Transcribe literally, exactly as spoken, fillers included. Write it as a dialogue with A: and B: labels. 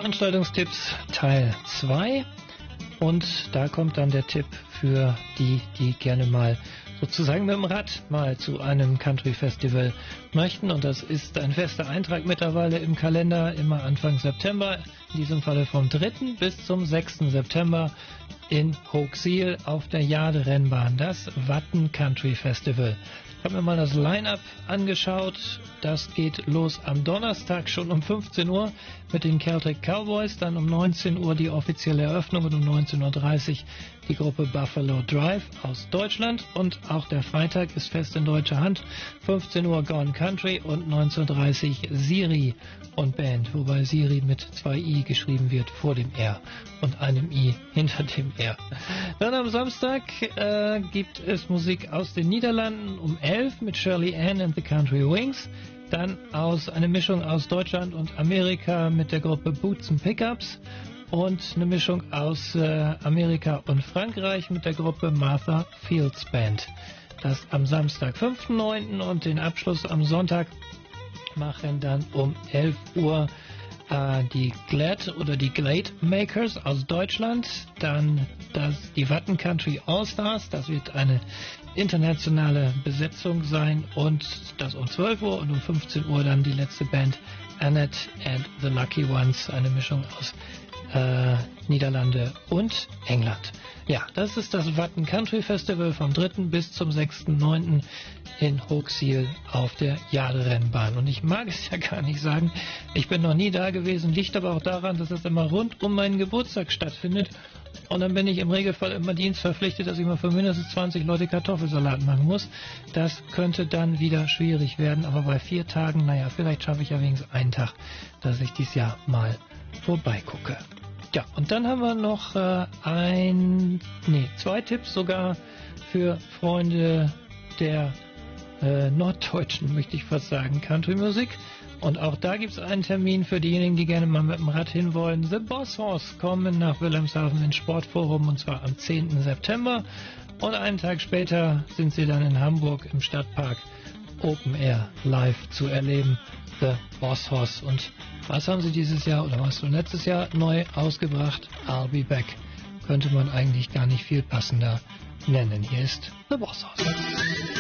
A: Veranstaltungstipps Teil zwei. Und da kommt dann der Tipp für die, die gerne mal sozusagen mit dem Rad mal zu einem Country Festival möchten. Und das ist ein fester Eintrag mittlerweile im Kalender, immer Anfang September. In diesem Falle vom dritten bis zum sechsten September in Hochsiel auf der Jade-Rennbahn, das Watten Country Festival. Ich habe mir mal das Line-Up angeschaut. Das geht los am Donnerstag schon um fünfzehn Uhr mit den Celtic Cowboys, dann um neunzehn Uhr die offizielle Eröffnung und um neunzehn Uhr dreißig die Gruppe Buffalo Drive aus Deutschland. Und auch der Freitag ist fest in deutscher Hand. fünfzehn Uhr Gone Country und neunzehn Uhr dreißig Siri und Band, wobei Siri mit zwei I geschrieben wird vor dem R und einem I hinter dem R. Dann am Samstag äh, gibt es Musik aus den Niederlanden um elf mit Shirley Ann and the Country Wings. Dann aus eine Mischung aus Deutschland und Amerika mit der Gruppe Boots and Pickups und eine Mischung aus äh, Amerika und Frankreich mit der Gruppe Martha Fields Band. Das am Samstag, fünften neunten und den Abschluss am Sonntag machen dann um elf Uhr äh, die Glad oder die Glade Makers aus Deutschland. Dann das, die Watten Country All-Stars, das wird eine internationale Besetzung sein, und das um zwölf Uhr und um fünfzehn Uhr dann die letzte Band Annette and the Lucky Ones, eine Mischung aus äh, Niederlande und England. Ja, das ist das Watten Country Festival vom dritten bis zum sechsten neunten in Hochsiel auf der Jade-Rennbahn. Und ich mag es ja gar nicht sagen, ich bin noch nie da gewesen, liegt aber auch daran, dass es immer rund um meinen Geburtstag stattfindet. Und dann bin ich im Regelfall immer dienstverpflichtet, dass ich mal für mindestens zwanzig Leute Kartoffelsalat machen muss. Das könnte dann wieder schwierig werden, aber bei vier Tagen, naja, vielleicht schaffe ich ja wenigstens einen Tag, dass ich dieses Jahr mal vorbeigucke. Ja, und dann haben wir noch äh, ein, nee, zwei Tipps sogar für Freunde der äh, norddeutschen, möchte ich fast sagen, Country-Musik. Und auch da gibt es einen Termin für diejenigen, die gerne mal mit dem Rad hinwollen. The Boss Horse kommen nach Wilhelmshaven ins Sportforum, und zwar am zehnten September. Und einen Tag später sind sie dann in Hamburg im Stadtpark Open Air live zu erleben. The Boss Horse. Und was haben sie dieses Jahr oder was schon letztes Jahr neu ausgebracht? I'll Be Back. Könnte man eigentlich gar nicht viel passender nennen. Hier ist The Boss Horse.